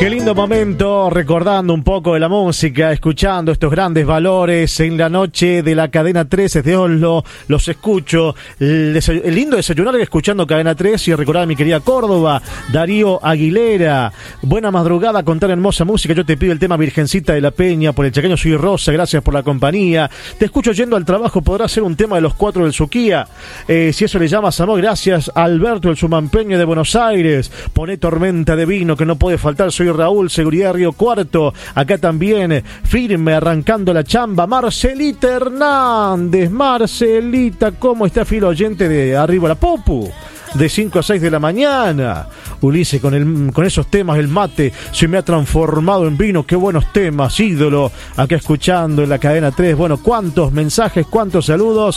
Qué lindo momento, recordando un poco de la música, escuchando estos grandes valores en la noche de la Cadena 3 desde Oslo. Los escucho, el lindo desayunar escuchando Cadena 3 y recordar a mi querida Córdoba, Darío Aguilera. Buena madrugada con tan hermosa música. Yo te pido el tema Virgencita de la Peña, por el chaqueño soy Rosa, gracias por la compañía. Te escucho yendo al trabajo, podrá ser un tema de los 4 del Suquía. Si eso le llamas amor, gracias Alberto, el sumampeño de Buenos Aires. Poné Tormenta de Vino, que no puede faltar, soy Raúl, Seguridad Río Cuarto. Acá también, firme, arrancando la chamba, Marcelita Hernández. Marcelita, ¿cómo está, fiel oyente de Arriba la Popu? De 5 a 6 de la mañana. Ulises, con esos temas, el mate se me ha transformado en vino. Qué buenos temas, ídolo. Acá escuchando en la Cadena 3. Bueno, cuántos mensajes, cuántos saludos.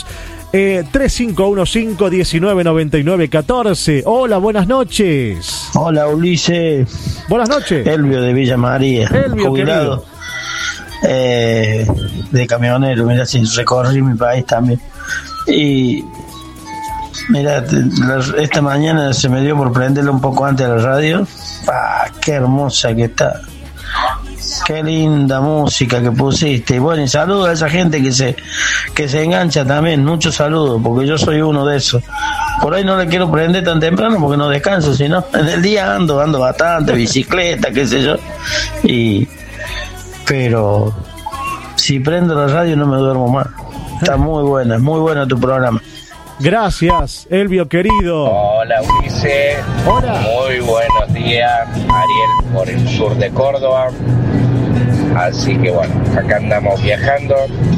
3515-1999-14. Hola, buenas noches. Hola, Ulises. Buenas noches. Elvio de Villa María. Elvio, jubilado. De camionero. Mira, si recorrí mi país también. Y mira, esta mañana se me dio por prenderlo un poco antes de la radio. Qué hermosa que está. Qué linda música que pusiste. Y bueno, y saludos a esa gente que se engancha también. Muchos saludos, porque yo soy uno de esos. Por ahí no le quiero prender tan temprano porque no descanso, sino en el día ando bastante, bicicleta, qué sé yo. Pero si prendo la radio no me duermo más. Está muy buena tu programa. Gracias, Elvio querido. Hola, Ulises. Hola. Muy buenos días, Ariel, por el sur de Córdoba. Así que bueno, acá andamos viajando.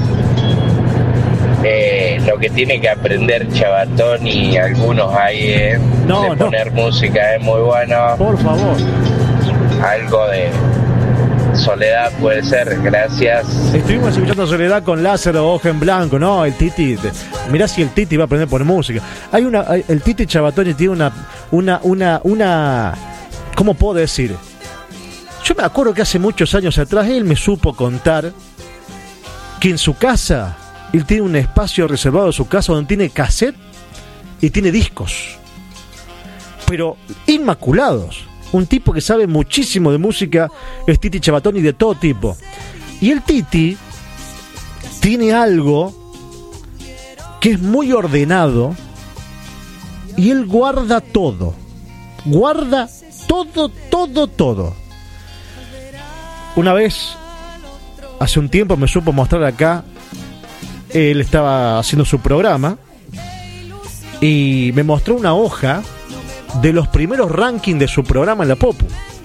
Lo que tiene que aprender Chabatón y algunos ahí de poner música es muy bueno. Por favor. Algo de Soledad puede ser, gracias. Estuvimos escuchando Soledad con Lázaro, Hoja en Blanco, ¿no? El Titi, mirá si el Titi va a aprender a poner música. El Titi Chabatoni tiene una ¿cómo puedo decir? Yo me acuerdo que hace muchos años atrás él me supo contar que en su casa, él tiene un espacio reservado en su casa donde tiene cassette y tiene discos, pero inmaculados. Un tipo que sabe muchísimo de música es Titi Chabatoni, de todo tipo. Y el Titi tiene algo que es muy ordenado y él guarda todo. Guarda todo. Una vez, hace un tiempo, me supo mostrar acá, él estaba haciendo su programa y me mostró una hoja de los primeros rankings de su programa en la Popu.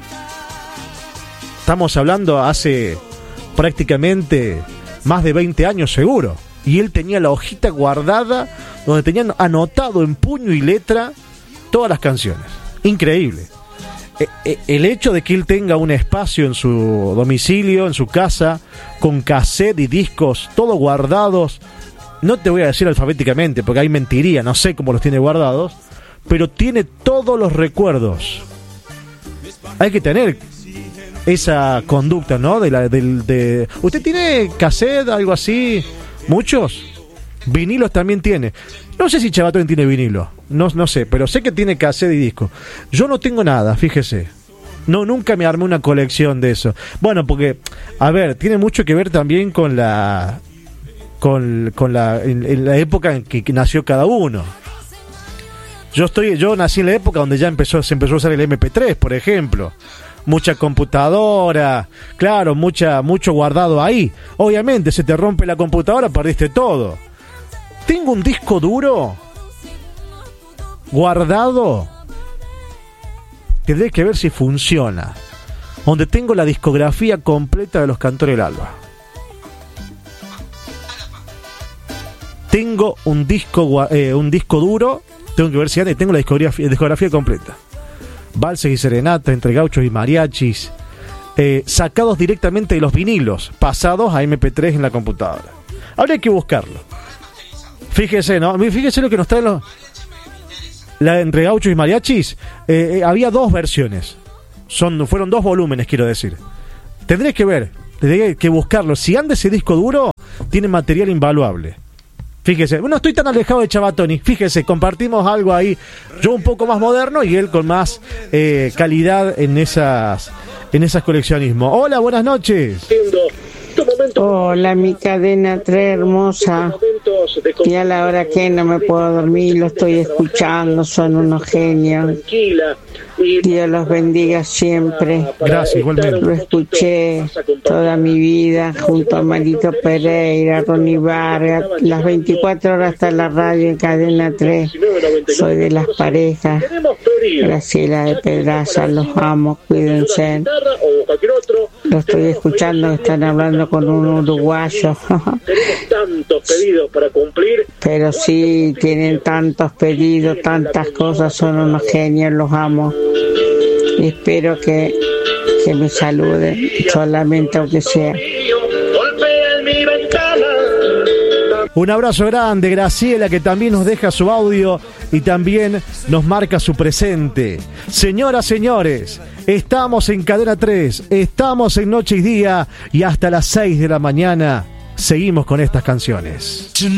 Estamos hablando hace prácticamente más de 20 años seguro. Y él tenía la hojita guardada donde tenían anotado en puño y letra todas las canciones. Increíble. El hecho de que él tenga un espacio en su domicilio, en su casa, con cassette y discos, todos guardados, no te voy a decir alfabéticamente porque ahí mentiría, no sé cómo los tiene guardados, pero tiene todos los recuerdos. Hay que tener esa conducta, ¿no? ¿Usted tiene cassette, algo así? ¿Muchos? Vinilos también tiene. No sé si Chabatón tiene vinilo, no sé, pero sé que tiene cassette y disco. Yo no tengo nada, fíjese. No, nunca me armé una colección de eso. Bueno, porque, a ver, tiene mucho que ver también con la en la época en que nació cada uno. Yo nací en la época donde ya se empezó a usar el MP3, por ejemplo. Mucha computadora, claro, mucho guardado ahí. Obviamente, se te rompe la computadora, perdiste todo. Tengo un disco duro guardado. Tendré que ver si funciona. Donde tengo la discografía completa de los Cantores del Alba. Tengo un disco duro. Tengo que ver si tengo la discografía completa. Valses y serenata, entre gauchos y mariachis, sacados directamente de los vinilos, pasados a MP3 en la computadora. Habría que buscarlo. Fíjese, ¿no? Fíjese lo que nos traen la entre gauchos y mariachis. Había 2 versiones. Fueron 2 volúmenes, quiero decir. Tendré que buscarlo. Si anda ese disco duro, tiene material invaluable. Fíjese, no estoy tan alejado de Chabatoni. Fíjese, compartimos algo ahí. Yo un poco más moderno y él con más calidad en en esas coleccionismo. Hola, buenas noches. Hola, mi cadena 3 hermosa. Y a la hora que no me puedo dormir, lo estoy escuchando, son unos genios. Dios los bendiga siempre. Gracias, igualmente. Lo escuché toda mi vida junto a Marito Pereira, Ronnie Vargas, las 24 horas hasta la radio en cadena 3. Soy de las parejas. Graciela de Pedraza, los amo, cuídense. Lo estoy escuchando, están hablando con un uruguayo. Tenemos tantos pedidos para cumplir. Pero sí, tienen tantos pedidos, tantas cosas, son unos genios, los amo. Y espero que me saluden, solamente aunque sea. Un abrazo grande, Graciela, que también nos deja su audio y también nos marca su presente. Señoras, señores, estamos en Cadena 3, estamos en Noche y Día y hasta las 6 de la mañana seguimos con estas canciones.